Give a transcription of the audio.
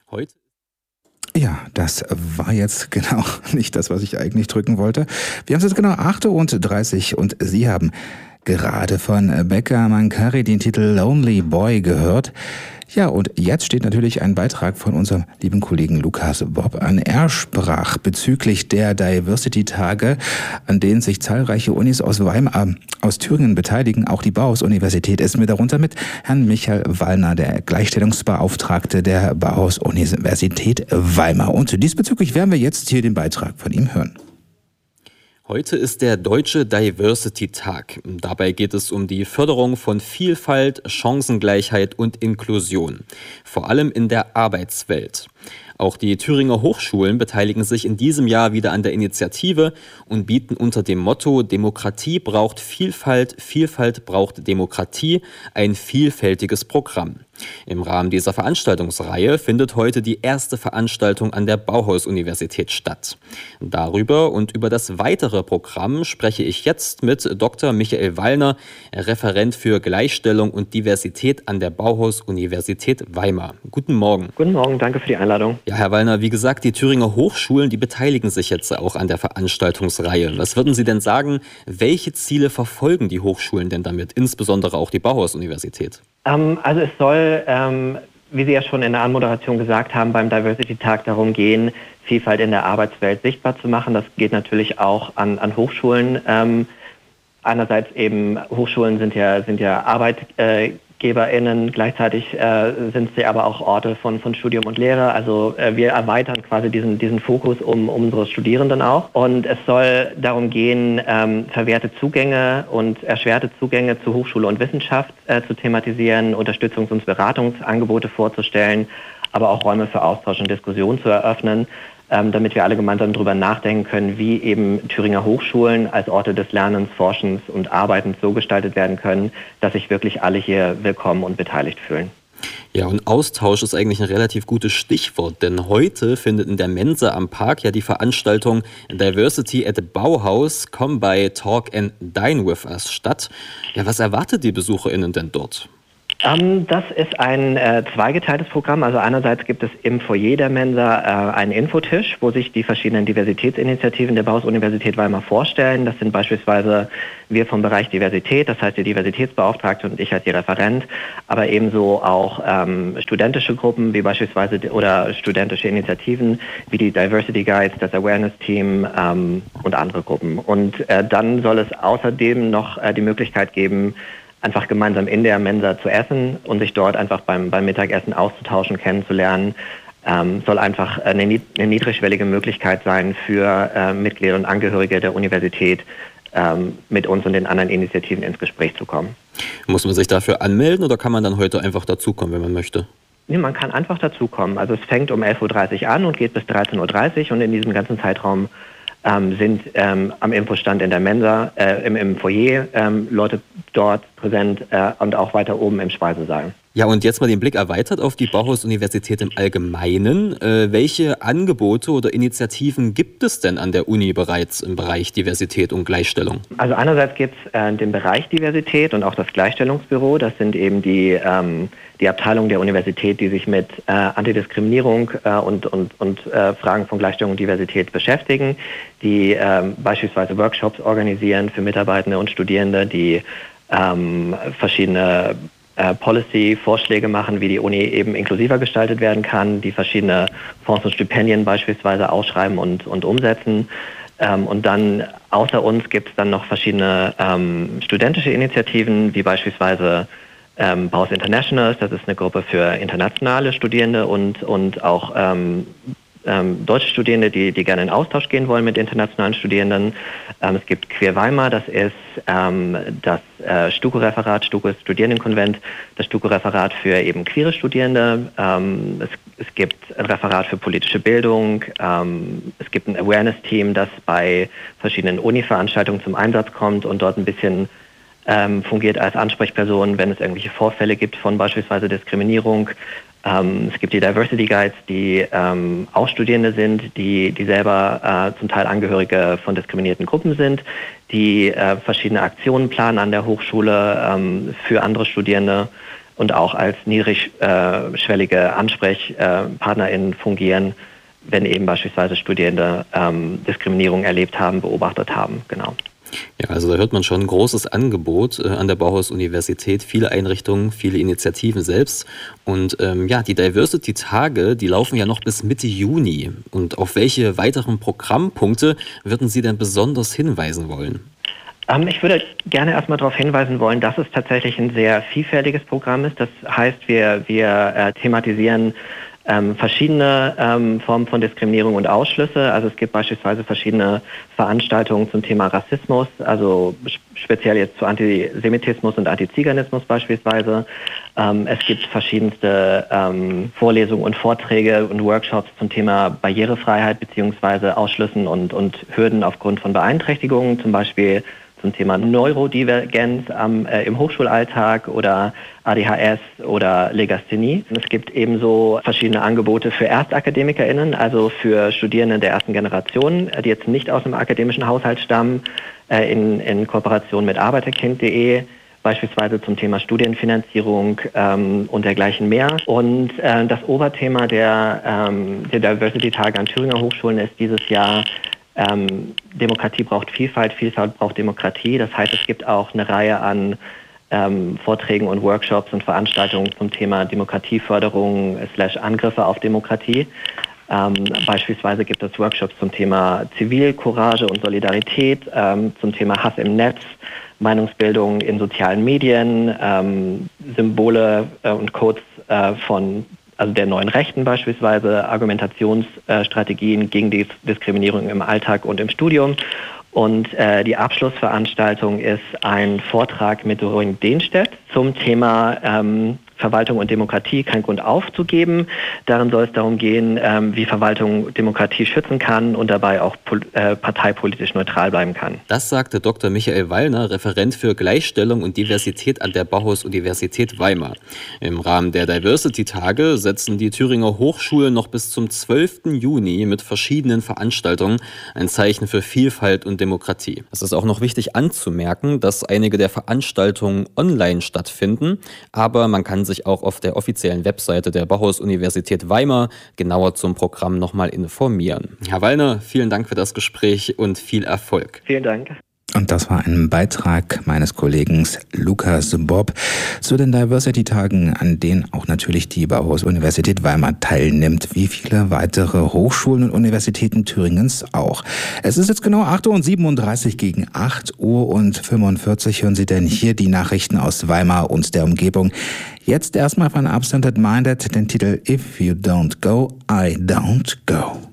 Heute? Ja, das war jetzt genau nicht das, was ich eigentlich drücken wollte. Wir haben es jetzt genau 8:30 Uhr und Sie haben gerade von Becca Mankari den Titel Lonely Boy gehört. Ja, und jetzt steht natürlich ein Beitrag von unserem lieben Kollegen Lukas Bob an. Er sprach bezüglich der Diversity-Tage, an denen sich zahlreiche Unis aus Weimar, aus Thüringen beteiligen. Auch die Bauhaus-Universität ist mit darunter, mit Herrn Michael Wallner, der Gleichstellungsbeauftragte der Bauhaus-Universität Weimar. Und diesbezüglich werden wir jetzt hier den Beitrag von ihm hören. Heute ist der Deutsche Diversity-Tag. Dabei geht es um die Förderung von Vielfalt, Chancengleichheit und Inklusion, vor allem in der Arbeitswelt. Auch die Thüringer Hochschulen beteiligen sich in diesem Jahr wieder an der Initiative und bieten unter dem Motto Demokratie braucht Vielfalt, Vielfalt braucht Demokratie ein vielfältiges Programm. Im Rahmen dieser Veranstaltungsreihe findet heute die erste Veranstaltung an der Bauhaus-Universität statt. Darüber und über das weitere Programm spreche ich jetzt mit Dr. Michael Wallner, Referent für Gleichstellung und Diversität an der Bauhaus-Universität Weimar. Guten Morgen. Guten Morgen, danke für die Einladung. Ja, Herr Wallner, wie gesagt, die Thüringer Hochschulen, die beteiligen sich jetzt auch an der Veranstaltungsreihe. Was würden Sie denn sagen, welche Ziele verfolgen die Hochschulen denn damit, insbesondere auch die Bauhaus-Universität? Also es soll, wie Sie ja schon in der Anmoderation gesagt haben, beim Diversity-Tag darum gehen, Vielfalt in der Arbeitswelt sichtbar zu machen. Das geht natürlich auch an Hochschulen. Einerseits eben, Hochschulen sind ja ArbeitgeberInnen, gleichzeitig sind sie aber auch Orte von Studium und Lehre. Also wir erweitern quasi diesen Fokus um unsere Studierenden auch. Und es soll darum gehen, verwehrte Zugänge und erschwerte Zugänge zu Hochschule und Wissenschaft zu thematisieren, Unterstützungs- und Beratungsangebote vorzustellen, aber auch Räume für Austausch und Diskussion zu eröffnen, damit wir alle gemeinsam darüber nachdenken können, wie eben Thüringer Hochschulen als Orte des Lernens, Forschens und Arbeitens so gestaltet werden können, dass sich wirklich alle hier willkommen und beteiligt fühlen. Ja, und Austausch ist eigentlich ein relativ gutes Stichwort, denn heute findet in der Mensa am Park ja die Veranstaltung Diversity at the Bauhaus, Come by Talk and Dine with Us statt. Ja, was erwartet die BesucherInnen denn dort? Das ist ein zweigeteiltes Programm. Also einerseits gibt es im Foyer der Mensa einen Infotisch, wo sich die verschiedenen Diversitätsinitiativen der Bauhaus-Universität Weimar vorstellen. Das sind beispielsweise wir vom Bereich Diversität, das heißt die Diversitätsbeauftragte und ich als ihr Referent, aber ebenso auch studentische Gruppen wie beispielsweise oder studentische Initiativen wie die Diversity Guides, das Awareness Team und andere Gruppen. Und dann soll es außerdem noch die Möglichkeit geben, einfach gemeinsam in der Mensa zu essen und sich dort einfach beim Mittagessen auszutauschen, kennenzulernen. Soll einfach eine niedrigschwellige Möglichkeit sein für Mitglieder und Angehörige der Universität, mit uns und den anderen Initiativen ins Gespräch zu kommen. Muss man sich dafür anmelden oder kann man dann heute einfach dazukommen, wenn man möchte? Nee, man kann einfach dazukommen. Also es fängt um 11:30 Uhr an und geht bis 13:30 Uhr und in diesem ganzen Zeitraum sind am Infostand in der Mensa, im Foyer Leute dort präsent und auch weiter oben im Speisesaal. Ja, und jetzt mal den Blick erweitert auf die Bauhaus-Universität im Allgemeinen. Welche Angebote oder Initiativen gibt es denn an der Uni bereits im Bereich Diversität und Gleichstellung? Also einerseits gibt es den Bereich Diversität und auch das Gleichstellungsbüro. Das sind eben die Abteilung der Universität, die sich mit Antidiskriminierung und Fragen von Gleichstellung und Diversität beschäftigen, die beispielsweise Workshops organisieren für Mitarbeitende und Studierende, die verschiedene Policy-Vorschläge machen, wie die Uni eben inklusiver gestaltet werden kann, die verschiedene Fonds und Stipendien beispielsweise ausschreiben und umsetzen. Und dann außer uns gibt es dann noch verschiedene studentische Initiativen, wie beispielsweise Bauhaus Internationals, das ist eine Gruppe für internationale Studierende und auch deutsche Studierende, die gerne in Austausch gehen wollen mit internationalen Studierenden. Es gibt Queer Weimar, das ist das STUKO-Referat, STUKO ist Studierendenkonvent, das STUKO-Referat für eben queere Studierende. Es gibt ein Referat für politische Bildung. Es gibt ein Awareness-Team, das bei verschiedenen Uni-Veranstaltungen zum Einsatz kommt und dort ein bisschen fungiert als Ansprechperson, wenn es irgendwelche Vorfälle gibt von beispielsweise Diskriminierung. Es gibt die Diversity Guides, die auch Studierende sind, die selber zum Teil Angehörige von diskriminierten Gruppen sind, die verschiedene Aktionen planen an der Hochschule für andere Studierende. und auch als niedrigschwellige AnsprechpartnerInnen fungieren, wenn eben beispielsweise Studierende Diskriminierung erlebt haben, beobachtet haben. Genau. Ja, also da hört man schon ein großes Angebot an der Bauhaus-Universität, viele Einrichtungen, viele Initiativen selbst. Und die Diversity-Tage, die laufen ja noch bis Mitte Juni. Und auf welche weiteren Programmpunkte würden Sie denn besonders hinweisen wollen? Ich würde gerne erstmal darauf hinweisen wollen, dass es tatsächlich ein sehr vielfältiges Programm ist. Das heißt, wir thematisieren verschiedene Formen von Diskriminierung und Ausschlüsse. Also es gibt beispielsweise verschiedene Veranstaltungen zum Thema Rassismus, also speziell jetzt zu Antisemitismus und Antiziganismus beispielsweise. Es gibt verschiedenste Vorlesungen und Vorträge und Workshops zum Thema Barrierefreiheit bzw. Ausschlüssen und Hürden aufgrund von Beeinträchtigungen, zum Beispiel zum Thema Neurodivergenz im Hochschulalltag oder ADHS oder Legasthenie. Es gibt ebenso verschiedene Angebote für ErstakademikerInnen, also für Studierende der ersten Generation, die jetzt nicht aus einem akademischen Haushalt stammen, in Kooperation mit arbeiterkind.de, beispielsweise zum Thema Studienfinanzierung und dergleichen mehr. Und das Oberthema der Diversity-Tage an Thüringer Hochschulen ist dieses Jahr Demokratie braucht Vielfalt, Vielfalt braucht Demokratie. Das heißt, es gibt auch eine Reihe an Vorträgen und Workshops und Veranstaltungen zum Thema Demokratieförderung / Angriffe auf Demokratie. Beispielsweise gibt es Workshops zum Thema Zivilcourage und Solidarität, zum Thema Hass im Netz, Meinungsbildung in sozialen Medien, Symbole und Codes also der neuen Rechten beispielsweise, Argumentationsstrategien gegen die Diskriminierung im Alltag und im Studium. Und die Abschlussveranstaltung ist ein Vortrag mit Doreen Dehnstedt zum Thema Verwaltung und Demokratie, kein Grund aufzugeben. Darin soll es darum gehen, wie Verwaltung Demokratie schützen kann und dabei auch parteipolitisch neutral bleiben kann. Das sagte Dr. Michael Wallner, Referent für Gleichstellung und Diversität an der Bauhaus-Universität Weimar. Im Rahmen der Diversity-Tage setzen die Thüringer Hochschulen noch bis zum 12. Juni mit verschiedenen Veranstaltungen ein Zeichen für Vielfalt und Demokratie. Es ist auch noch wichtig anzumerken, dass einige der Veranstaltungen online stattfinden, aber man kann sich auch auf der offiziellen Webseite der Bauhaus-Universität Weimar genauer zum Programm nochmal informieren. Herr Wallner, vielen Dank für das Gespräch und viel Erfolg. Vielen Dank. Und das war ein Beitrag meines Kollegen Lukas Bob zu den Diversity-Tagen, an denen auch natürlich die Bauhaus-Universität Weimar teilnimmt, wie viele weitere Hochschulen und Universitäten Thüringens auch. Es ist jetzt genau 8:37 Uhr, gegen 8:45 Uhr hören Sie denn hier die Nachrichten aus Weimar und der Umgebung. Jetzt erstmal von Abstinent Minded den Titel If You Don't Go, I Don't Go.